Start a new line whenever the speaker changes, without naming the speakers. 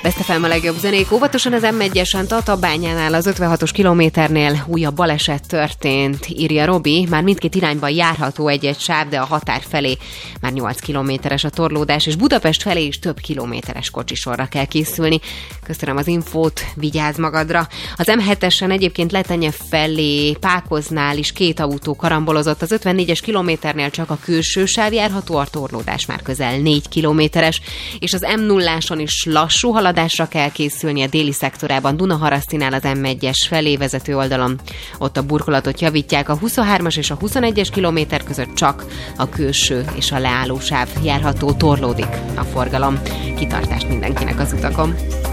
Vesztefem a legjobb zenék. Óvatosan az M1-esen Tatabányánál az 56-os kilométernél újabb baleset történt, írja Robi. Már mindkét irányban járható egy-egy sáv, de a határ felé már 8 kilométeres a torlódás, és Budapest felé is több kilométeres kocsisorra kell készülni. Köszönöm az infót, vigyázz magadra. Az M7-esen egyébként Letenye felé Pákoznál is 2 autó karambolozott. Az 54-es kilométernél csak a külső sáv járható, a torlódás már közel 4 kilométeres, és az M0-áson is lassú haladásra kell készülni a déli szektorában, Dunaharasztinál az M1-es felé vezető oldalon. Ott a burkolatot javítják, a 23-as és a 21-es kilométer között csak a külső és a leállósáv járható, torlódik a forgalom. Kitartást mindenkinek az utakon!